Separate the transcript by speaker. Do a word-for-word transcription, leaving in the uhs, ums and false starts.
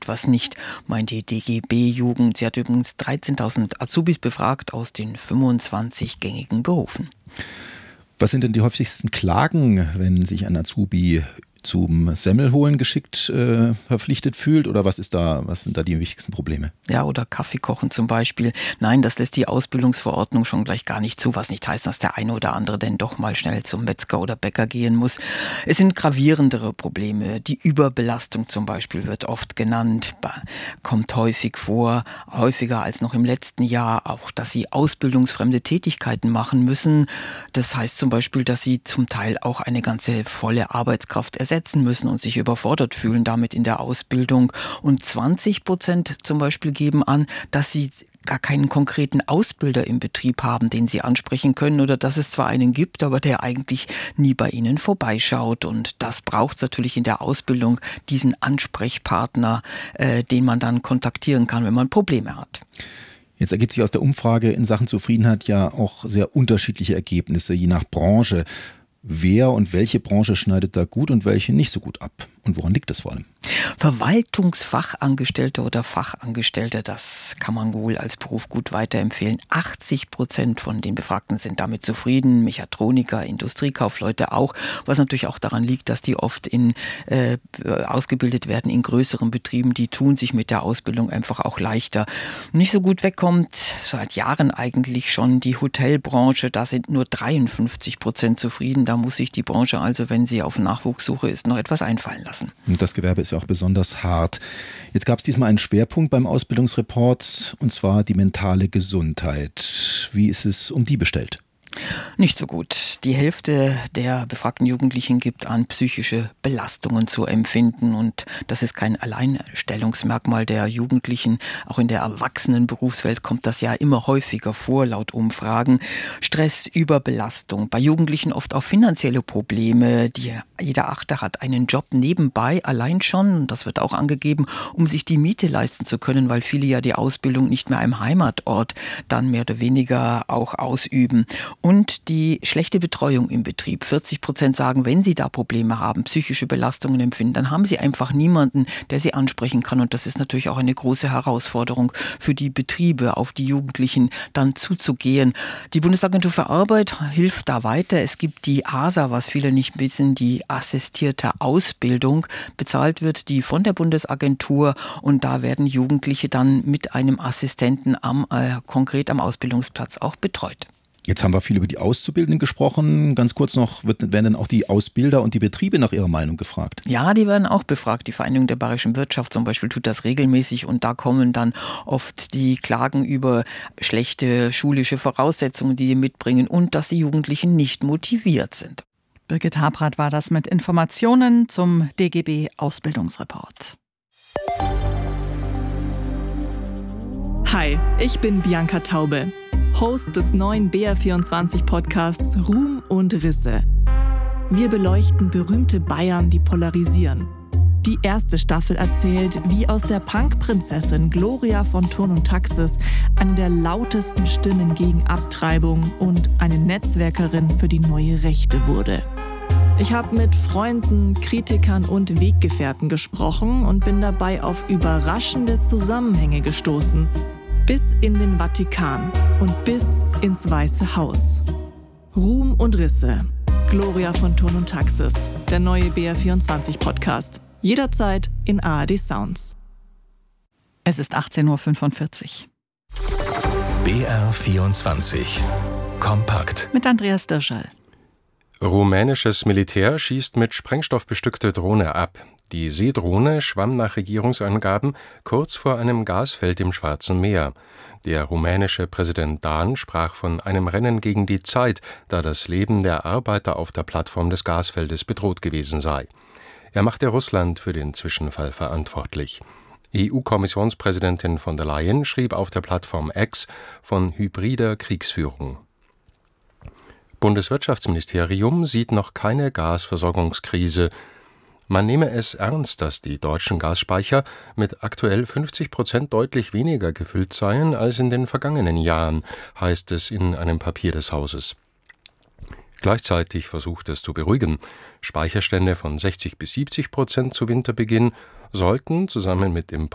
Speaker 1: etwas nicht, meint die D G B-Jugend. Sie hat übrigens dreizehntausend Azubis befragt aus den fünfundzwanzig gängigen Berufen.
Speaker 2: Was sind denn die häufigsten Klagen, wenn sich ein Azubi zum Semmelholen geschickt äh, verpflichtet fühlt, oder was ist da, was sind da die wichtigsten Probleme?
Speaker 1: Ja, oder Kaffee kochen zum Beispiel. Nein, das lässt die Ausbildungsverordnung schon gleich gar nicht zu, was nicht heißt, dass der eine oder andere denn doch mal schnell zum Metzger oder Bäcker gehen muss. Es sind gravierendere Probleme. Die Überbelastung zum Beispiel wird oft genannt, kommt häufig vor, häufiger als noch im letzten Jahr. Auch, dass sie ausbildungsfremde Tätigkeiten machen müssen. Das heißt zum Beispiel, dass sie zum Teil auch eine ganze volle Arbeitskraft ersetzen müssen und sich überfordert fühlen damit in der Ausbildung. Und zwanzig Prozent zum Beispiel geben an, dass sie gar keinen konkreten Ausbilder im Betrieb haben, den sie ansprechen können, oder dass es zwar einen gibt, aber der eigentlich nie bei ihnen vorbeischaut. Und das braucht es natürlich in der Ausbildung, diesen Ansprechpartner, äh, den man dann kontaktieren kann, wenn man Probleme hat.
Speaker 2: Jetzt ergibt sich aus der Umfrage in Sachen Zufriedenheit ja auch sehr unterschiedliche Ergebnisse, je nach Branche. Wer und welche Branche schneidet da gut und welche nicht so gut ab? Und woran liegt das vor allem?
Speaker 1: Verwaltungsfachangestellte oder Fachangestellte, das kann man wohl als Beruf gut weiterempfehlen. achtzig Prozent von den Befragten sind damit zufrieden. Mechatroniker, Industriekaufleute auch. Was natürlich auch daran liegt, dass die oft in, äh, ausgebildet werden in größeren Betrieben. Die tun sich mit der Ausbildung einfach auch leichter. Nicht so gut wegkommt seit Jahren eigentlich schon die Hotelbranche. Da sind nur dreiundfünfzig Prozent zufrieden. Da muss sich die Branche also, wenn sie auf Nachwuchssuche ist, noch etwas einfallen lassen.
Speaker 2: Und das Gewerbe ist ja auch besonders hart. Jetzt gab es diesmal einen Schwerpunkt beim Ausbildungsreport, und zwar die mentale Gesundheit. Wie ist es um die bestellt?
Speaker 1: Nicht so gut. Die Hälfte der befragten Jugendlichen gibt an, psychische Belastungen zu empfinden. Und das ist kein Alleinstellungsmerkmal der Jugendlichen. Auch in der Erwachsenenberufswelt kommt das ja immer häufiger vor, laut Umfragen. Stress, Überbelastung, bei Jugendlichen oft auch finanzielle Probleme. Die, jeder Achte hat einen Job nebenbei, allein schon, das wird auch angegeben, um sich die Miete leisten zu können, weil viele ja die Ausbildung nicht mehr am Heimatort dann mehr oder weniger auch ausüben. Und die schlechte Betreuung im Betrieb. vierzig Prozent sagen, wenn sie da Probleme haben, psychische Belastungen empfinden, dann haben sie einfach niemanden, der sie ansprechen kann. Und das ist natürlich auch eine große Herausforderung für die Betriebe, auf die Jugendlichen dann zuzugehen. Die Bundesagentur für Arbeit hilft da weiter. Es gibt die A S A, was viele nicht wissen, die assistierte Ausbildung. Bezahlt wird die von der Bundesagentur, und da werden Jugendliche dann mit einem Assistenten am, äh, konkret am Ausbildungsplatz auch betreut.
Speaker 2: Jetzt haben wir viel über die Auszubildenden gesprochen. Ganz kurz noch, wird, werden dann auch die Ausbilder und die Betriebe nach ihrer Meinung gefragt?
Speaker 1: Ja, die werden auch befragt. Die Vereinigung der Bayerischen Wirtschaft zum Beispiel tut das regelmäßig, und da kommen dann oft die Klagen über schlechte schulische Voraussetzungen, die die mitbringen, und dass die Jugendlichen nicht motiviert sind.
Speaker 3: Birgit Habrath war das mit Informationen zum D G B-Ausbildungsreport.
Speaker 4: Hi, ich bin Bianca Taube, Host des neuen B R vierundzwanzig Podcasts Ruhm und Risse. Wir beleuchten berühmte Bayern, die polarisieren. Die erste Staffel erzählt, wie aus der Punk-Prinzessin Gloria von Thurn und Taxis eine der lautesten Stimmen gegen Abtreibung und eine Netzwerkerin für die neue Rechte wurde. Ich habe mit Freunden, Kritikern und Weggefährten gesprochen und bin dabei auf überraschende Zusammenhänge gestoßen. Bis in den Vatikan und bis ins Weiße Haus. Ruhm und Risse. Gloria von Thurn und Taxis. Der neue B R vierundzwanzig Podcast. Jederzeit in A R D Sounds.
Speaker 3: Es ist achtzehn Uhr fünfundvierzig.
Speaker 5: B R vierundzwanzig. Kompakt.
Speaker 3: Mit Andreas Dirschall.
Speaker 6: Rumänisches Militär schießt mit Sprengstoff bestückte Drohne ab. Die Seedrohne schwamm nach Regierungsangaben kurz vor einem Gasfeld im Schwarzen Meer. Der rumänische Präsident Dan sprach von einem Rennen gegen die Zeit, da das Leben der Arbeiter auf der Plattform des Gasfeldes bedroht gewesen sei. Er machte Russland für den Zwischenfall verantwortlich. E U-Kommissionspräsidentin von der Leyen schrieb auf der Plattform X von hybrider Kriegsführung. Bundeswirtschaftsministerium sieht noch keine Gasversorgungskrise. Man nehme es ernst, dass die deutschen Gasspeicher mit aktuell fünfzig Prozent deutlich weniger gefüllt seien als in den vergangenen Jahren, heißt es in einem Papier des Hauses. Gleichzeitig versucht es zu beruhigen. Speicherstände von sechzig bis siebzig Prozent zu Winterbeginn sollten zusammen mit Import